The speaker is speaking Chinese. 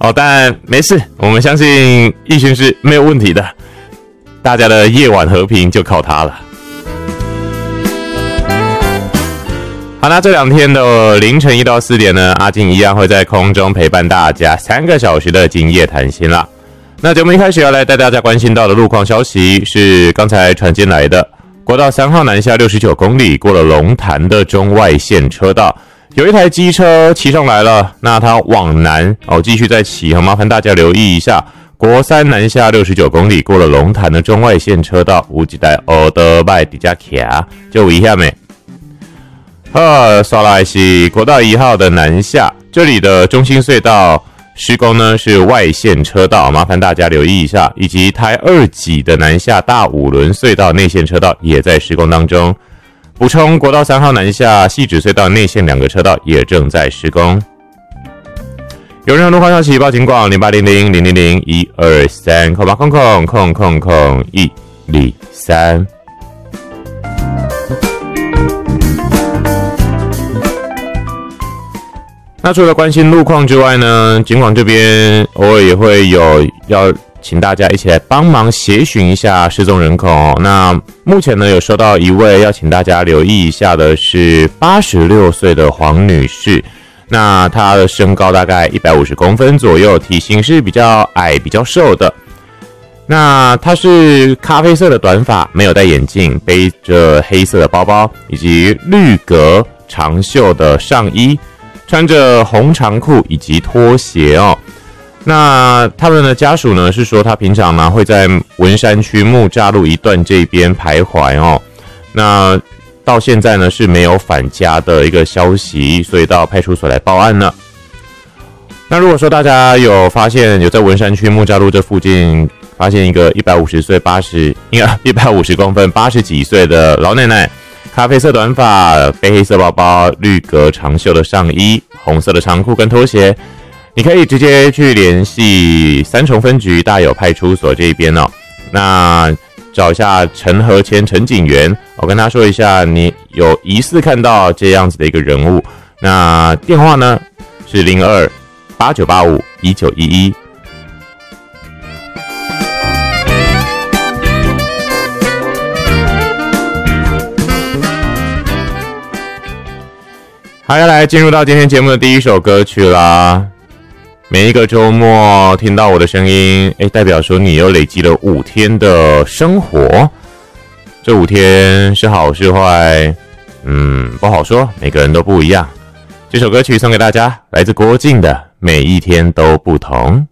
但没事，我们相信奕迅是没有问题的，大家的夜晚和平就靠他了。好，那这2天的凌晨1到4点呢，阿金一样会在空中陪伴大家3个小时的今夜谈心啦。那节目一开始要来带大家关心到的路况消息是刚才传进来的，国道3号南下69公里，过了龙潭的中外线车道，有一台机车骑上来了，那它往南继续再骑，麻烦大家留意一下。国3南下69公里，过了龙潭的中外线车道，有一台奥德迈在这骑，就危险的。刷来是国道1号的南下，这里的中心隧道施工呢是外线车道，麻烦大家留意一下，以及台2级的南下大五轮隧道内线车道也在施工当中。补充，国道3号南下汐止隧道内线2个车道也正在施工。有任何路况消息报警广08000001230800000123。那除了关心路况之外呢，警广这边偶尔也会有要请大家一起来帮忙协寻一下失踪人口。那目前呢有收到一位要请大家留意一下的是86岁的黄女士，那她的身高大概150公分左右，体型是比较矮比较瘦的。那她是咖啡色的短发，没有戴眼镜，背着黑色的包包以及绿格长袖的上衣，穿着红长裤以及拖鞋哦。那他们的家属呢是说，他平常呢会在文山区木栅路一段这边徘徊哦。那到现在呢是没有返家的一个消息，所以到派出所来报案了。那如果说大家有发现有在文山区木栅路这附近发现一个150岁150公分80几岁的老奶奶，咖啡色短发，背黑色包包，绿格长袖的上衣，红色的长裤跟拖鞋，你可以直接去联系三重分局大有派出所这边哦。那找一下陈和谦陈警员，我跟他说一下你有疑似看到这样子的一个人物。那电话呢是02-8985-1911。好，要来进入到今天节目的第一首歌曲啦。每一个周末听到我的声音，代表说你又累积了5天的生活。这5天是好是坏，不好说，每个人都不一样。这首歌曲送给大家，来自郭靖的《每一天都不同》。